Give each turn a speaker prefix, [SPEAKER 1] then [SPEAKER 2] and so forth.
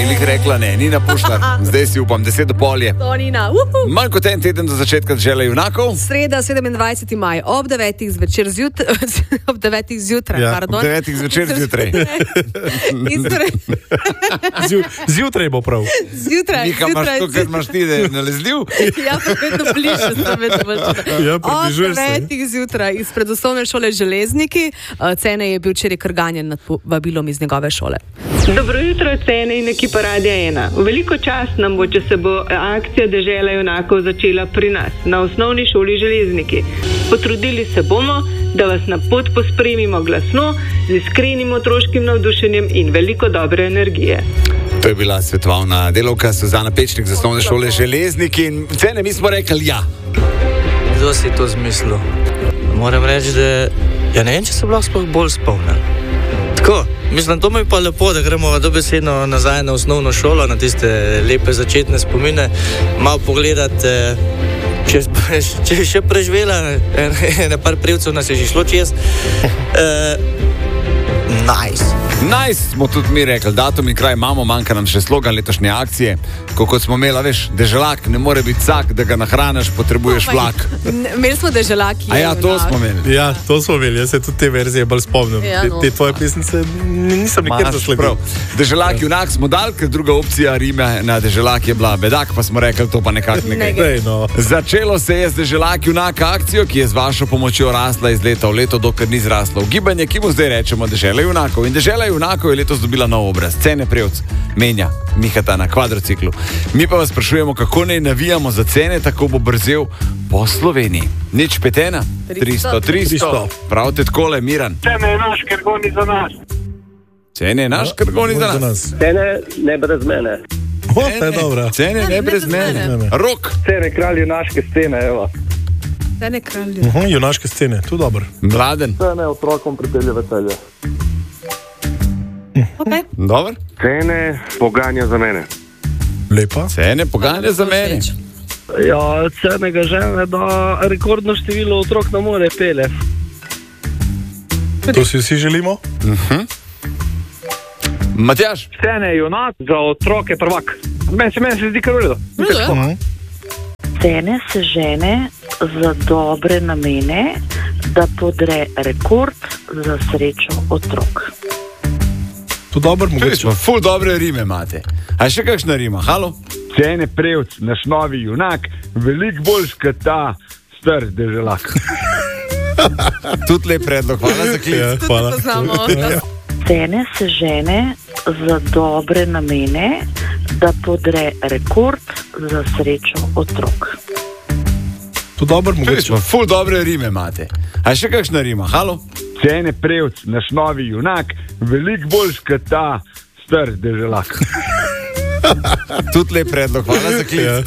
[SPEAKER 1] Lih rekla ne, Nina Pušlar, zdaj si upam, 10:30.
[SPEAKER 2] To Nina,
[SPEAKER 1] Manj kot en teden do začetka Dežele junakov.
[SPEAKER 2] Sreda, 27. maj, ob 9. zvečer zjutraj, ob 9. zjutraj,
[SPEAKER 1] Ja,
[SPEAKER 2] pardon.
[SPEAKER 1] ob 9. zvečer zjutraj.
[SPEAKER 3] Zjutraj bo prav.
[SPEAKER 2] Zjutraj,
[SPEAKER 1] Miha, imaš to, kar imaš ti, da je nalezljiv?
[SPEAKER 2] Ja, pa vedno bliže sem vedno bolj.
[SPEAKER 3] Ja,
[SPEAKER 2] Ob
[SPEAKER 3] približuješ se.
[SPEAKER 2] 9. zjutraj izpred osnovne šole Železniki. Cene je bil včeraj krganjen nad vabilom iz njegove šole.
[SPEAKER 4] Dobro jutro, Cene in ekipa Radia 1. Veliko čast nam bo, če se bo akcija Dežela junakov začela pri nas, na osnovni šoli Železniki. Potrudili se bomo, da vas na pot pospremimo glasno, z iskrenim otroškim navdušenjem in veliko dobre energije.
[SPEAKER 1] To je bila svetovalna delavka Suzana Pečnik z osnovne šole Železniki in Cene, mi smo rekli ja.
[SPEAKER 5] Kdo si to zmislil? Moram reči, da ja ne vem, če se lahko sploh bolj spomnim. Tako, mislim, to mi je pa lepo, da gremo dobesedno nazaj na osnovno šolo, na tiste lepe začetne spomine, malo pogledati, če je še preživela, ene par privcev nas je že šlo čez. Nice.
[SPEAKER 1] Nice smo tudi mi rekli, datum in kraj imamo, manjka nam še slogan letošnje akcije. Kot smo imeli, veš, deželak ne more biti vsak, da ga nahraniš, potrebuješ vlak.
[SPEAKER 2] Imeli smo deželaki.
[SPEAKER 1] A ja, to smo imeli.
[SPEAKER 3] Ja, to smo imeli, jaz se tudi te verzije bolj spomnim.
[SPEAKER 2] Ja, no.
[SPEAKER 3] Te tvoje pesnice nisem nikjer zasledil.
[SPEAKER 1] Deželak junak smo dal, ker druga opcija Rime na deželak je bila bedak, pa smo rekli, to pa nekako nekaj.
[SPEAKER 3] Dej, no.
[SPEAKER 1] Začelo se je z Deželak junak akcijo, ki je z vašo pomočjo rasla iz leta v leto, dokler ni zrasla v gibanje, ki mu zdaj rečemo Dežela junakov. In Dežela junakov je letos dobila nov obraz. Cene Prevc menja Mihata na kvadrociklu. Mi pa vas sprašujemo, kako naj navijamo za Cene, tako bo brzel po Sloveniji. Nič petena? 300. Pravite takole, Miran.
[SPEAKER 6] Cene je naš, ker goni za nas.
[SPEAKER 1] Cene je naš, ker goni za nas.
[SPEAKER 6] Cene ne brez mene.
[SPEAKER 3] O, to je dobro.
[SPEAKER 1] Cene ne brez mene. Rok.
[SPEAKER 6] Cene kralj junaške scene, evo.
[SPEAKER 2] Cene kralju.
[SPEAKER 3] Junaške scene, to je dobro.
[SPEAKER 1] Mladen.
[SPEAKER 6] Cene otrokom pripelje veselje.
[SPEAKER 2] Okay.
[SPEAKER 1] Dobar.
[SPEAKER 6] Cene poganja za mene.
[SPEAKER 3] Lepa.
[SPEAKER 1] Cene poganja za mene.
[SPEAKER 6] Ja, cene ga žene, da rekordno število otrok na more pele.
[SPEAKER 3] To si vsi želimo?
[SPEAKER 1] Matjaž.
[SPEAKER 6] Cene je junak, za otroke prvak. Meni se zdi kar v redu.
[SPEAKER 7] Cene se žene za dobre namene, da podre rekord za srečo otrok.
[SPEAKER 3] To dobro, mogoče.
[SPEAKER 1] Ful dobre rime imate. A še kakšna rima, halo?
[SPEAKER 6] Cene Prevc, naš novi junak, veliko boljš kot ta star deželak.
[SPEAKER 1] Tudi lep predlog, hvala za klic.
[SPEAKER 3] Ja, hvala.
[SPEAKER 7] Cene se žene za dobre namene, da podre rekord za srečo otrok.
[SPEAKER 3] To dobro, mogoče.
[SPEAKER 1] Ful dobre rime imate. A še kakšna rima, halo?
[SPEAKER 6] Cene Prevc, naš novi junak, veliko boljš kot ta star deželak.
[SPEAKER 1] Tudi lep predlog, hvala za klic.